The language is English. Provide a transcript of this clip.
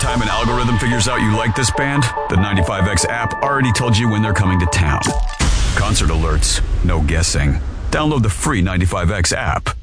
time an algorithm figures out you like this band, the 95X app already told you when they're coming to town. Concert alerts, no guessing. Download the free 95X app.